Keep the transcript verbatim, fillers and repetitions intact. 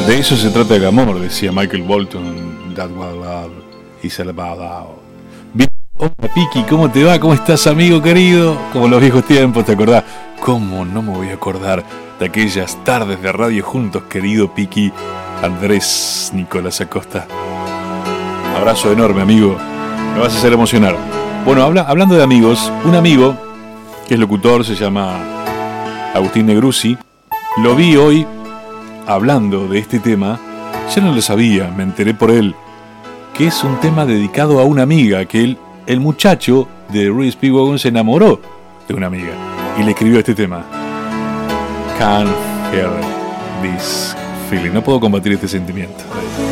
De eso se trata el amor, decía Michael Bolton. That what love is all about. Hola Piki, ¿cómo te va? ¿Cómo estás, amigo querido? Como los viejos tiempos, ¿te acordás? ¿Cómo no me voy a acordar de aquellas tardes de radio juntos, querido Piki? Andrés Nicolás Acosta. Abrazo enorme, amigo. Me vas a hacer emocionar. Bueno, habla, hablando de amigos, un amigo que es locutor, se llama Agustín Negrusi. Lo vi hoy hablando de este tema. Yo no lo sabía, me enteré por él. Que es un tema dedicado a una amiga, que él, el muchacho de Rudy Speedwagon se enamoró de una amiga y le escribió este tema. Can't hear this feeling. No puedo combatir este sentimiento.